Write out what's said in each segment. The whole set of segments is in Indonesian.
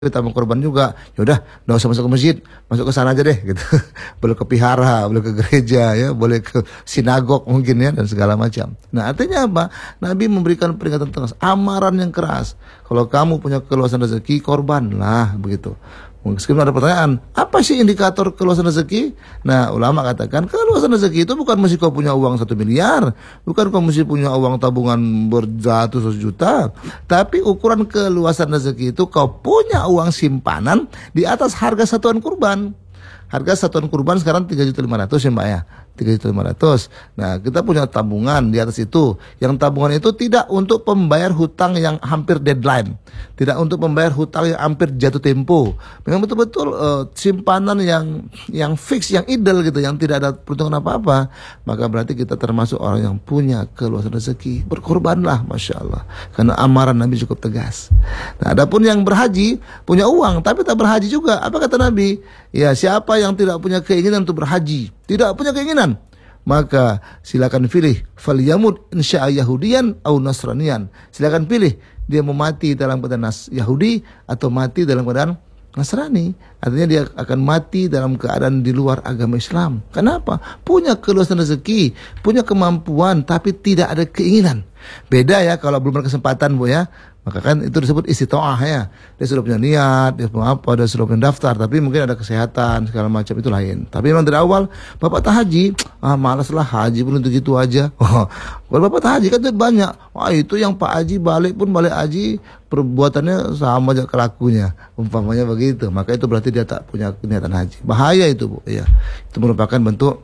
kita mau korban juga, yaudah nggak usah masuk ke masjid, masuk ke sana aja deh gitu. Boleh ke vihara, boleh ke gereja ya, boleh ke sinagog mungkin ya, dan segala macam. Nah artinya apa? Nabi memberikan peringatan tegas, amaran yang keras. Kalau kamu punya keluasan rezeki, korbanlah begitu. Mungkin ada pertanyaan, apa sih indikator keluasan rezeki? Nah, ulama katakan keluasan rezeki itu bukan mesti kau punya uang 1 miliar, bukan kau mesti punya uang tabungan beratus juta, tapi ukuran keluasan rezeki itu kau punya uang simpanan di atas harga satuan kurban. Harga satuan kurban sekarang 3.500.000 ya Mbak ya, 3.500.000. Nah kita punya tabungan di atas itu. Yang tabungan itu tidak untuk pembayar hutang yang hampir deadline, tidak untuk membayar hutang yang hampir jatuh tempo. Memang betul-betul simpanan yang fix, yang ideal gitu, yang tidak ada peruntungan apa-apa. Maka berarti kita termasuk orang yang punya keluasan rezeki. Berkorbanlah, Masya Allah, karena amaran Nabi cukup tegas. Nah adapun yang berhaji, punya uang tapi tak berhaji juga, apa kata Nabi? Ya, siapa yang tidak punya keinginan untuk berhaji, tidak punya keinginan, maka silakan pilih, falyamut insya'a yahudiyan au nasraniyan. Silakan pilih, dia mau mati dalam keadaan Yahudi atau mati dalam keadaan Nasrani. Artinya dia akan mati dalam keadaan di luar agama Islam. Kenapa? Punya keluasan rezeki, punya kemampuan, tapi tidak ada keinginan. Beda ya kalau belum ada kesempatan Bu ya. Maka kan itu disebut istitoah ya. Dia sudah punya niat, dia punya apa, dia sudah punya daftar, tapi mungkin ada kesehatan segala macam, itu lain. Tapi memang dari awal Bapak tak haji, malas lah haji pun untuk gitu aja. Kalau Bapak tak haji kan itu banyak. Wah itu yang Pak Haji balik pun balik haji perbuatannya sama aja kelakunya, umpamanya begitu. Maka itu berarti dia tak punya niatan haji. Bahaya itu Bu. Ya. Itu merupakan bentuk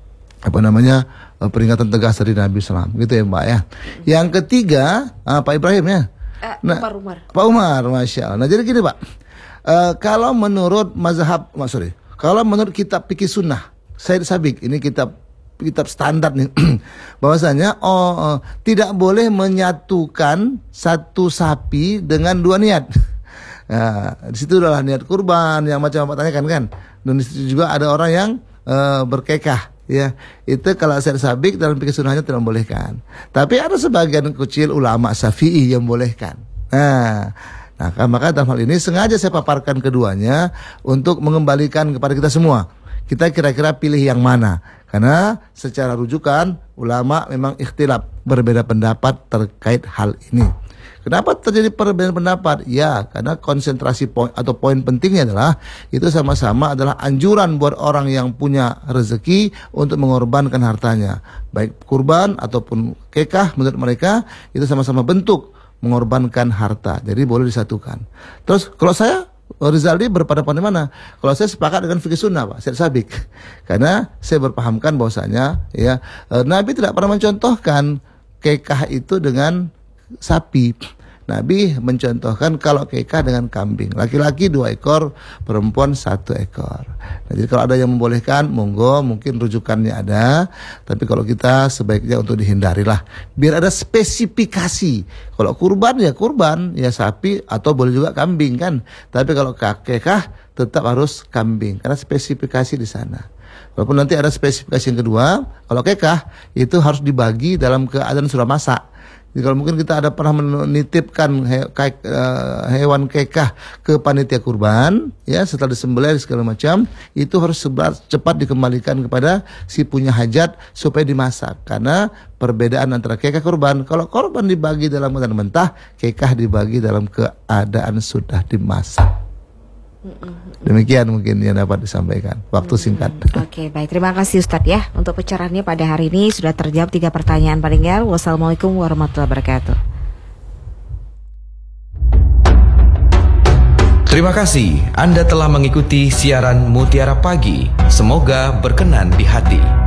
peringatan tegas dari Nabi SAW. Gitu ya Mbak ya. Yang ketiga Pak Ibrahim ya. Pak Umar, Masya Allah. Nah jadi gini Pak, kalau menurut kalau menurut kitab fikih sunnah Said Sabiq, ini kitab standar nih, bahwasanya tidak boleh menyatukan satu sapi dengan dua niat. Nah, di situ adalah niat kurban yang macam Pak tanyakan kan, dan di situ juga ada orang yang berkekah. Ya, itu kalau Said Sabiq dalam fikih sunnahnya tidak membolehkan. Tapi ada sebagian kecil ulama Syafi'i yang membolehkan. Nah, maka dalam hal ini sengaja saya paparkan keduanya untuk mengembalikan kepada kita semua. Kita kira-kira pilih yang mana? Karena secara rujukan ulama memang ikhtilaf, berbeda pendapat terkait hal ini. Kenapa terjadi perbedaan pendapat? Ya, karena konsentrasi poin pentingnya adalah itu sama-sama adalah anjuran buat orang yang punya rezeki untuk mengorbankan hartanya. Baik kurban ataupun kekah, menurut mereka itu sama-sama bentuk mengorbankan harta. Jadi boleh disatukan. Terus kalau saya Rizaldi berpendapat di mana? Kalau saya sepakat dengan fikih sunnah Pak Said Sabiq. Karena saya berpahamkan bahwasanya ya Nabi tidak pernah mencontohkan kekah itu dengan sapi. Nabi mencontohkan kalau kekah dengan kambing, laki-laki 2 ekor, perempuan 1 ekor. Nah, jadi kalau ada yang membolehkan, monggo, mungkin rujukannya ada. Tapi kalau kita sebaiknya untuk dihindarilah, biar ada spesifikasi. Kalau kurban ya sapi atau boleh juga kambing kan. Tapi kalau kekah tetap harus kambing karena spesifikasi di sana. Walaupun nanti ada spesifikasi yang kedua, kalau kekah itu harus dibagi dalam keadaan sudah masak. Jadi kalau mungkin kita ada pernah menitipkan hewan kekah ke panitia kurban, ya setelah disembelih segala macam, itu harus cepat dikembalikan kepada si punya hajat supaya dimasak. Karena perbedaan antara kekah kurban, kalau kurban dibagi dalam keadaan mentah, kekah dibagi dalam keadaan sudah dimasak. Demikian mungkin yang dapat disampaikan. Waktu singkat. Oke, baik. Terima kasih Ustadz ya. Untuk pencerahannya pada hari ini sudah terjawab 3 pertanyaan pendengar. Wassalamualaikum warahmatullahi wabarakatuh. Terima kasih Anda telah mengikuti siaran Mutiara Pagi. Semoga berkenan di hati.